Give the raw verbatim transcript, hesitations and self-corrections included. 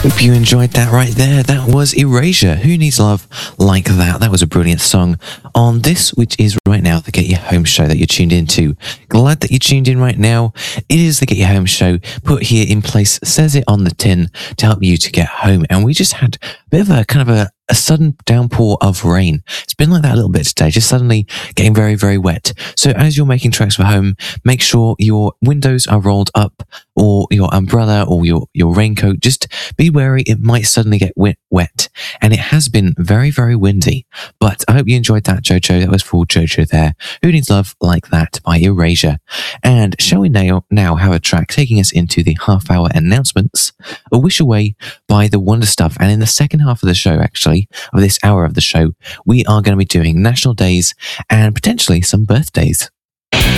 Hope you enjoyed that right there. That was Erasure. Who Needs Love Like That? That was a brilliant song on this, which is right now the Get You Home show that you're tuned into. Glad that you tuned in right now. It is the Get You Home show, put here in place, says it on the tin, to help you to get home. And we just had a bit of a kind of a a sudden downpour of rain. It's been like that a little bit today, just suddenly getting very, very wet. So as you're making tracks for home, make sure your windows are rolled up, or your umbrella or your, your raincoat. Just be wary, it might suddenly get wet, wet. And it has been very, very windy. But I hope you enjoyed that, Jojo. That was for Jojo there. Who Needs Love Like That by Erasure. And shall we now, now have a track taking us into the half hour announcements? A Wish Away by The Wonder Stuff. And in the second half of the show, actually, of this hour of the show, we are going to be doing national days and potentially some birthdays.